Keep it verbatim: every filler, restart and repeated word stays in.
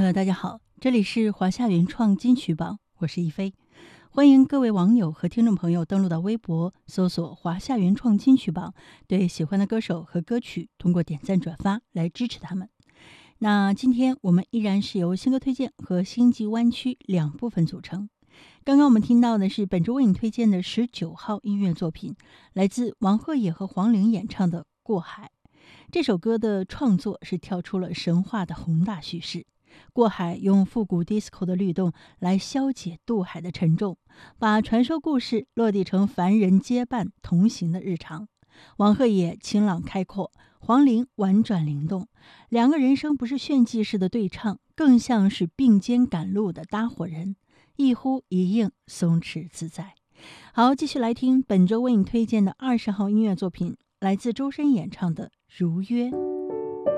友大家好，这里是华夏原创金曲榜，我是一飞。欢迎各位网友和听众朋友登录到微博搜索华夏原创金曲榜，对喜欢的歌手和歌曲通过点赞转发来支持他们。那今天我们依然是由新歌推荐和星际湾区两部分组成。刚刚我们听到的是本周为你推荐的十九号音乐作品，来自王鹤野和黄龄演唱的《过海》。这首歌的创作是跳出了神话的宏大叙事，过海用复古 disco 的律动来消解渡海的沉重，把传说故事落地成凡人结伴同行的日常。王鹤野清朗开阔，黄龄婉转灵动，两个人声不是炫技式的对唱，更像是并肩赶路的搭伙人，一呼一应，松弛自在。好，继续来听本周为你推荐的二十号音乐作品，来自周深演唱的《如约》。